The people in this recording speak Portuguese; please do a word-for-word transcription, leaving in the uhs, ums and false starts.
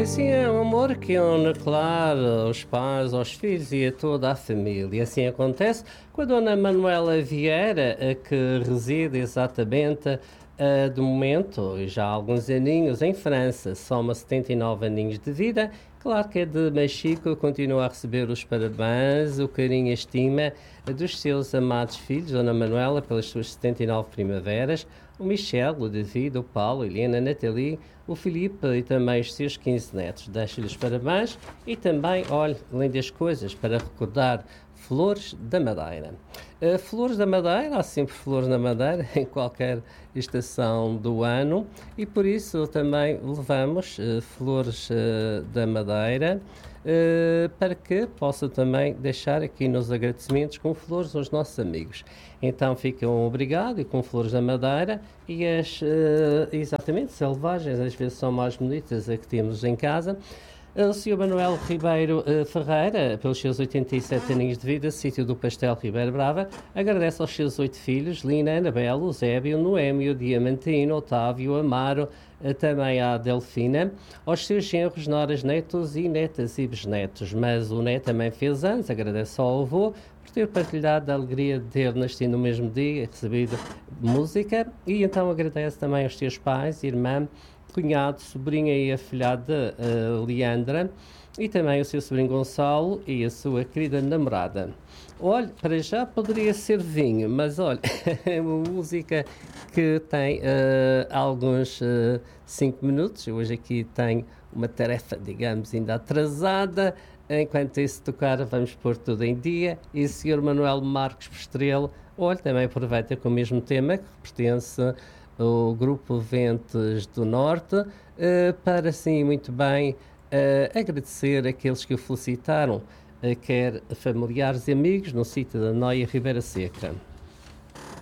assim é um amor que une, claro, os pais, os filhos e a toda a família. Assim acontece com a Dona Manuela Vieira, a que reside exatamente, uh, de momento, e já há alguns aninhos, em França. Soma setenta e nove aninhos de vida. Claro que é de Mexico, continua a receber os parabéns, o carinho e a estima dos seus amados filhos, Dona Manuela, pelas suas setenta e nove primaveras, o Michel, o David, o Paulo, a Helena, a Nathalie, o Filipe e também os seus quinze netos. Deixo-lhe os parabéns e também, olhe, além das coisas, para recordar Flores da Madeira. Uh, flores da Madeira, há sempre flores na Madeira, em qualquer estação do ano, e por isso também levamos uh, flores uh, da Madeira, uh, para que possa também deixar aqui nos agradecimentos com flores aos nossos amigos. Então ficam obrigado e com flores da Madeira, e as, uh, exatamente, selvagens, às vezes são mais bonitas a que temos em casa. O senhor Manuel Ribeiro uh, Ferreira, pelos seus oitenta e sete aninhos de vida, sítio do Pastel Ribeiro Brava, agradece aos seus oito filhos, Lina, Anabela, Eusébio, Noémio, Diamantino, Otávio, Amaro, uh, também à Delfina, aos seus genros, noras, netos e netas e bisnetos. Mas o neto também fez anos, agradece ao avô por ter partilhado a alegria de ter nascido no mesmo dia, recebido música, e então agradece também aos seus pais, irmã, cunhado, sobrinha e afilhada uh, Leandra, e também o seu sobrinho Gonçalo e a sua querida namorada. Olha, para já poderia ser vinho, mas olha, é uma música que tem uh, alguns cinco minutos. Eu hoje aqui tenho uma tarefa, digamos, ainda atrasada. Enquanto isso tocar, vamos pôr tudo em dia. E o senhor Manuel Marques Postrelo, olha, também aproveita com o mesmo tema, que pertence o Grupo Ventes do Norte, uh, para, sim, muito bem, uh, agradecer aqueles que o felicitaram, uh, quer familiares e amigos, no sítio da Noia Ribeira Seca.